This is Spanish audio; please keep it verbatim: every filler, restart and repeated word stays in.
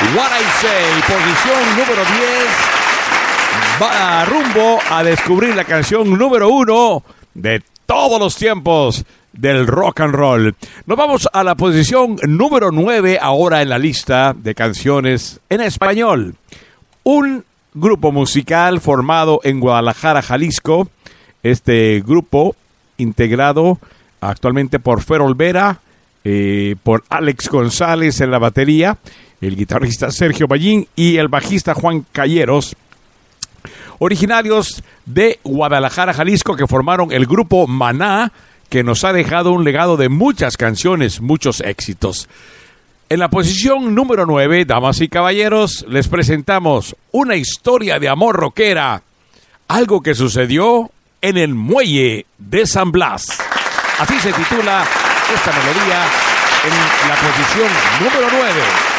What I Say, posición número diez, va rumbo a descubrir la canción número uno de todos los tiempos del rock and roll. Nos vamos a la posición número nueve ahora en la lista de canciones en español. Un grupo musical formado en Guadalajara, Jalisco. Este grupo integrado actualmente por Fer Olvera, eh, por Alex González en la batería, el guitarrista Sergio Ballín y el bajista Juan Calleros, originarios de Guadalajara, Jalisco, que formaron el grupo Maná, que nos ha dejado un legado de muchas canciones, muchos éxitos. En la posición número nueve, damas y caballeros, les presentamos una historia de amor rockera, algo que sucedió en el muelle de San Blas. Así se titula esta melodía en la posición número nueve.